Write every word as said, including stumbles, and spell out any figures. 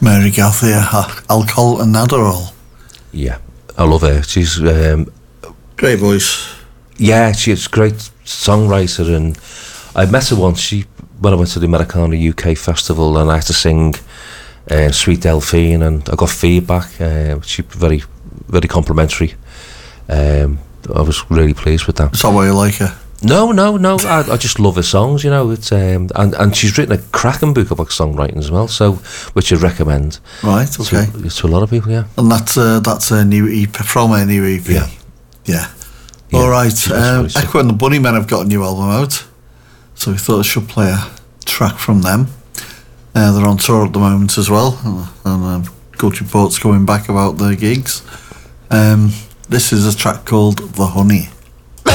Mary Gauthier, Alcohol and Adderall. Yeah, I love her. She's um, great voice. Yeah, she's a great songwriter, and I met her once. She when I went to the Americana U K festival, and I had to sing uh, Sweet Delphine, and I got feedback. Uh, she very, very complimentary. Um, I was really pleased with that. Is that why you like her? No, no, no. I, I just love her songs. You know, it's um, and and she's written a cracking book about songwriting as well. So, which I recommend. Right. Okay. To, to a lot of people, yeah. And that's uh, that's a new E P from a new E P. Yeah. Yeah. Yeah, all right. Um, nice, Echo and the Bunnymen have got a new album out, so we thought I should play a track from them. Uh, they're on tour at the moment as well, and, and um, good reports coming back about their gigs. Um, this is a track called The Honey.